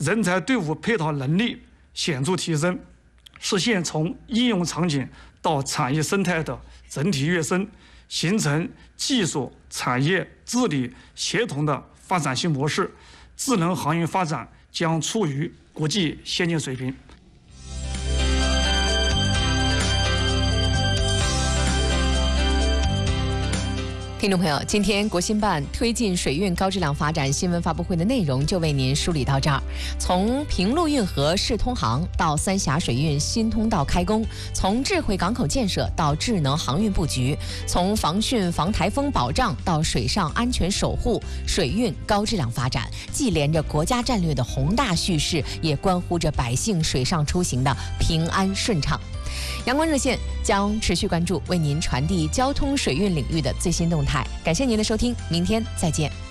人才队伍配套能力显著提升，实现从应用场景到产业生态的整体跃升，形成技术产业治理协同的发展新模式，智能航运发展将处于国际先进水平。 听众朋友，今天国新办推进水运高质量发展新闻发布会的内容就为您梳理到这儿。从平陆运河试通航到三峡水运新通道开工，从智慧港口建设到智能航运布局，从防汛防台风保障到水上安全守护，水运高质量发展既连着国家战略的宏大叙事，也关乎着百姓水上出行的平安顺畅。阳光热线将持续关注，为您传递交通水运领域的最新动态。感谢您的收听，明天再见。